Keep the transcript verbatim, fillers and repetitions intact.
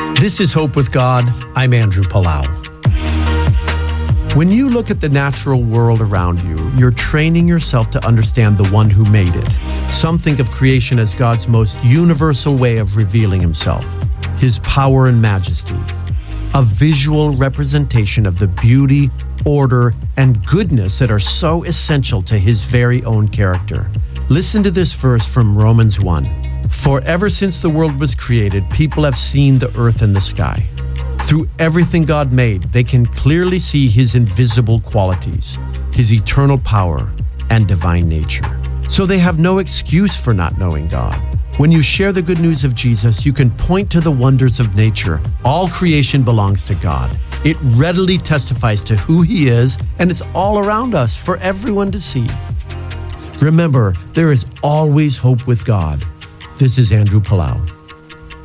This is Hope with God. I'm Andrew Palau. When you look at the natural world around you, you're training yourself to understand the one who made it. Some think of creation as God's most universal way of revealing himself, his power and majesty, a visual representation of the beauty, order, and goodness that are so essential to his very own character. Listen to this verse from Romans one. For ever since the world was created, people have seen the earth and the sky. Through everything God made, they can clearly see his invisible qualities, his eternal power, and divine nature. So they have no excuse for not knowing God. When you share the good news of Jesus, you can point to the wonders of nature. All creation belongs to God. It readily testifies to who he is, and it's all around us for everyone to see. Remember, there is always hope with God. This is Andrew Palau.